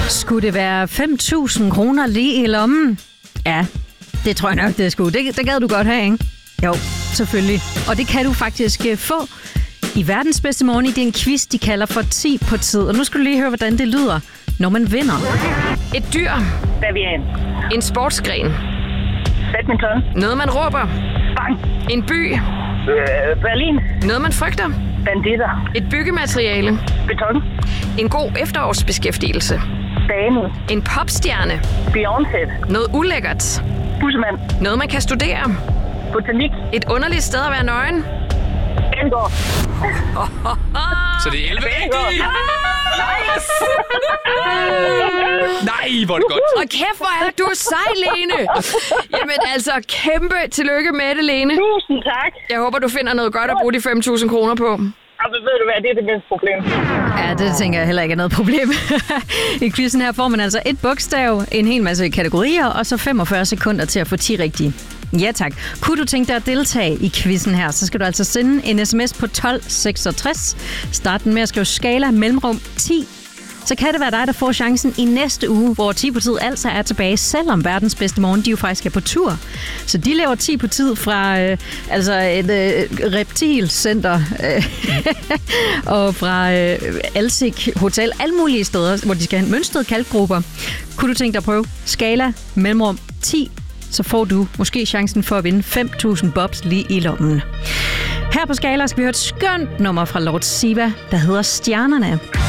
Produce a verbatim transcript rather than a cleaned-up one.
Skulle det være fem tusind kroner lige i lommen? Ja, det tror jeg nok, det skulle. Det, det gad du godt have, ikke? Jo, selvfølgelig. Og det kan du faktisk få i verdens bedste morgen i den quiz, de kalder for ti på tid. Og nu skal du lige høre, hvordan det lyder, når man vinder. Et dyr. Bavian. En sportsgren. Badminton. Noget, man råber. Bang. En by. Øh, Berlin. Noget, man frygter. Banditter. Et byggemateriale. Beton. En god efterårsbeskæftigelse. Bane. En popstjerne. Beyoncé. Noget ulækkert. Bussemand. Noget, man kan studere. Botanik. Et underligt sted at være nøgen. Elgård. Så det er elleve rigtige. Nej, hvor er det godt. Og kæft, hvor er du sej, Lene. Jamen altså, kæmpe tillykke med det, Lene. Tusind tak. Jeg håber, du finder noget godt at bruge de fem tusind kroner på. Altså, ved du hvad, det er det mindste problem. Ja, det tænker jeg heller ikke er noget problem. I quizzen her får man altså et bogstav, en hel masse kategorier, og så femogfyrre sekunder til at få ti rigtige. Ja tak. Kunne du tænke dig at deltage i quizzen her, så skal du altså sende en sms på tolv seksogtres. Start den med at skrive skala mellemrum ti. Så kan det være dig, der får chancen i næste uge, hvor ti på tid altså er tilbage, selvom verdens bedste morgen, de jo faktisk er på tur. Så de laver ti på tid fra øh, altså et øh, reptilcenter øh, og fra øh, Alsik Hotel, alle mulige steder, hvor de skal have mønstrede kalkgrupper. Kunne du tænke dig at prøve skala mellemrum ti, så får du måske chancen for at vinde fem tusind bobs lige i lommen. Her på Skala skal vi høre et skønt nummer fra Lord Siva, der hedder Stjernerne.